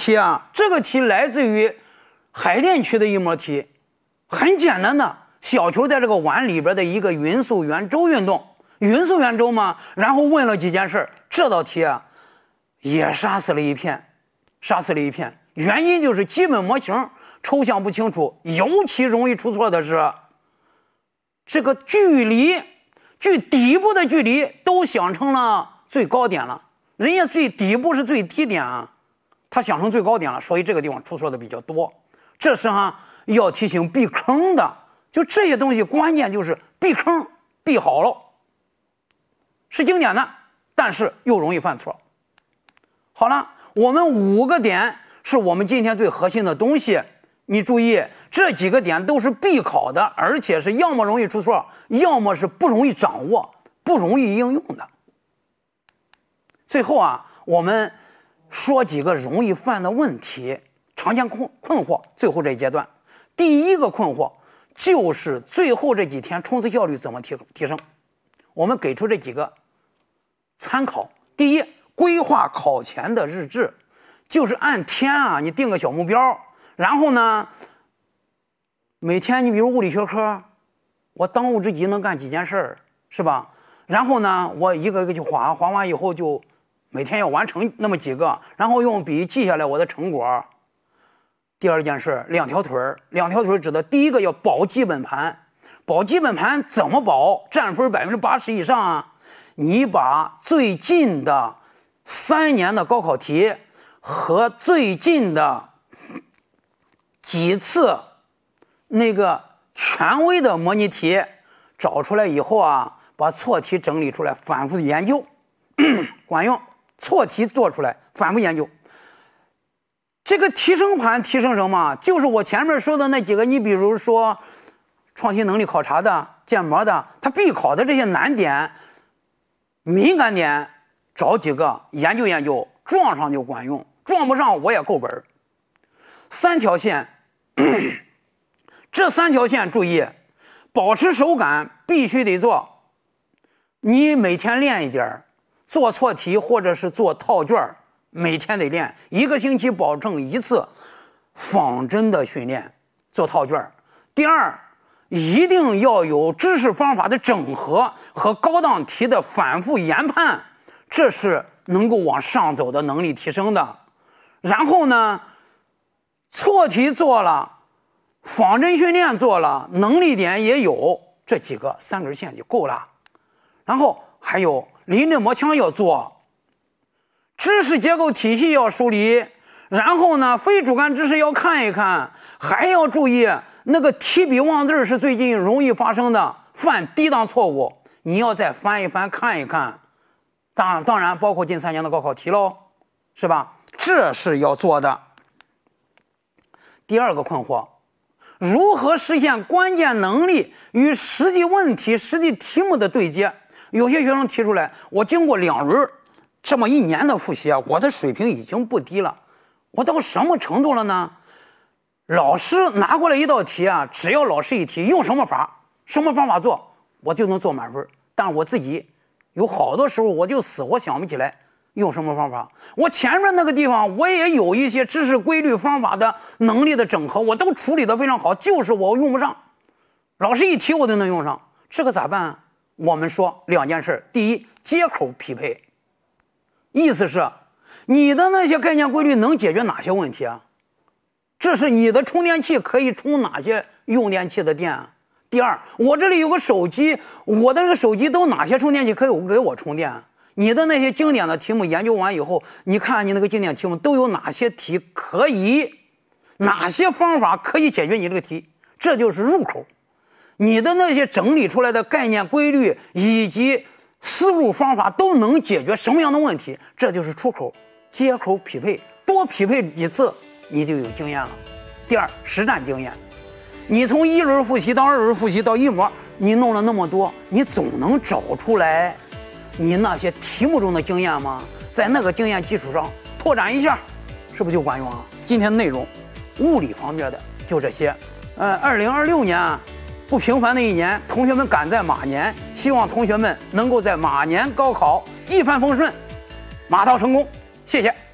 题啊，这个题来自于海淀区的一模题，很简单的，小球在这个碗里边的一个匀速圆周运动，匀速圆周嘛，然后问了几件事，这道题啊也杀死了一片。原因就是基本模型抽象不清楚，尤其容易出错的是这个距离，距底部的距离都想成了最高点了，人家最底部是最低点啊，他想成最高点了，所以这个地方出错的比较多。这是要提醒避坑的，就这些东西关键就是避坑，避好了是经典的，但是又容易犯错。好了，我们5个点是我们今天最核心的东西，你注意这几个点都是必考的，而且是要么容易出错，要么是不容易掌握，不容易应用的。最后我们说几个容易犯的问题，常见困惑。最后这一阶段，第一个困惑就是最后这几天冲刺效率怎么提升。我们给出这几个参考。第一，规划考前的日志，就是按天你定个小目标，然后呢每天你比如物理学科，我当务之急能干几件事是吧？然后呢我一个一个去划完以后就每天要完成那么几个，然后用笔记下来我的成果。第二件事，两条腿指的第一个要保基本盘。保基本盘怎么保？占分80%以上你把最近的3年的高考题和最近的几次那个权威的模拟题找出来以后把错题整理出来，反复研究管用。错题做出来，反复研究。这个提升盘提升什么？就是我前面说的那几个，你比如说创新能力考察的、建模的，它必考的这些难点、敏感点，找几个研究，撞上就管用，撞不上我也够本。3条线这3条线注意，保持手感必须得做，你每天练一点，做错题或者是做套卷每天得练，1个星期保证1次仿真的训练做套卷。第二，一定要有知识方法的整合和高档题的反复研判，这是能够往上走的能力提升的。然后呢，错题做了，仿真训练做了，能力点也有，这几个3根线就够了。然后还有临阵磨枪要做，知识结构体系要梳理，然后呢非主观知识要看一看，还要注意那个提笔忘字是最近容易发生的犯低档错误，你要再翻一翻看一看。当然包括近3年的高考题喽，是吧？这是要做的。第二个困惑，如何实现关键能力与实际问题、实际题目的对接？有些学生提出来，我经过2轮这么1年的复习我的水平已经不低了，我到什么程度了呢？老师拿过来一道题只要老师一提用什么方法做，我就能做满分。但我自己有好多时候我就死活想不起来用什么方法。我前面那个地方我也有一些知识规律方法的能力的整合，我都处理得非常好，就是我用不上。老师一提我就能用上，这个咋办？我们说2件事。第一，接口匹配，意思是你的那些概念规律能解决哪些问题这是你的充电器可以充哪些用电器的电第二，我这里有个手机，我的这个手机都哪些充电器可以给我充电你的那些经典的题目研究完以后，你看你那个经典题目都有哪些题可以，哪些方法可以解决你这个题，这就是入口。你的那些整理出来的概念规律以及思路方法都能解决什么样的问题，这就是出口。接口匹配，多匹配几次你就有经验了。第二，实战经验，你从1轮复习到2轮复习到1模，你弄了那么多，你总能找出来你那些题目中的经验吗？在那个经验基础上拓展一下，是不是就管用今天的内容物理方面的就这些。2026年不平凡的一年，同学们赶在马年，希望同学们能够在马年高考一帆风顺，马到成功。谢谢。